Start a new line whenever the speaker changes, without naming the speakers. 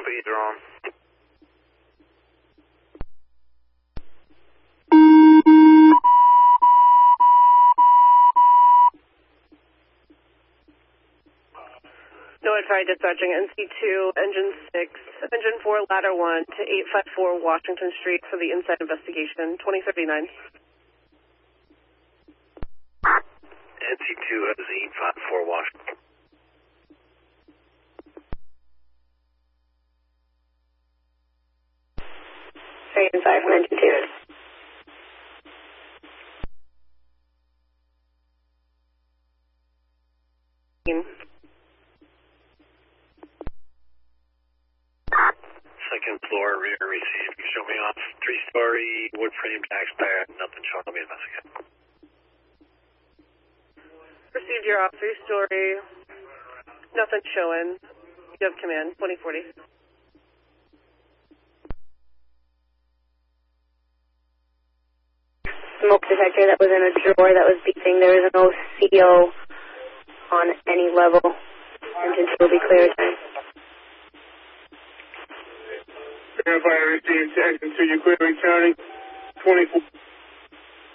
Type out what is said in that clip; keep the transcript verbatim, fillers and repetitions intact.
Company drone.
Notify dispatching N C two, engine six, engine four, ladder one to eight five four Washington Street for the inside investigation, twenty thirty-nine.
N C two has eight five four Washington.
Stand five from engine two.
Second floor, rear received. Show me off. Three story, wood frame, taxpayer, nothing showing. Let me investigate.
Received your off, three story, nothing showing. You have command, twenty forty.
Smoke detector that was in a drawer that was beeping. There is no C O on any level. Engine two will be clear as time.
Verify received engine two, you clear returning twenty-four.